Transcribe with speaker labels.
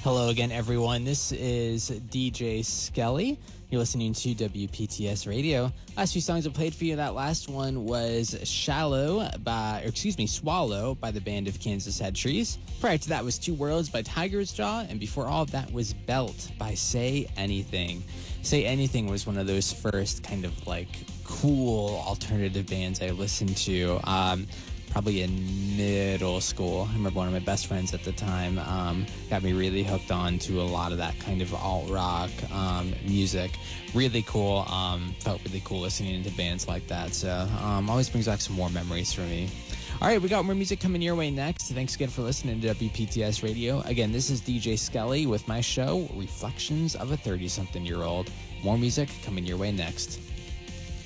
Speaker 1: Hello again, everyone. This is DJ Skelly. You're listening to WPTS Radio. Last few songs I played for you. That last one was Swallow by the band of Kansas Head Trees. Prior to that was Two Worlds by Tiger's Jaw. And before all of that was Belt by Say Anything. Say Anything was one of those first kind of like cool alternative bands I listened to. Probably in middle school. I remember one of my best friends at the time got me really hooked on to a lot of that kind of alt-rock music. Really cool. Felt really cool listening to bands like that. So always brings back some more memories for me. All right, we got more music coming your way next. Thanks again for listening to WPTS Radio. Again, this is DJ Skelly with my show, Reflections of a 30-something-year-old. More music coming your way next.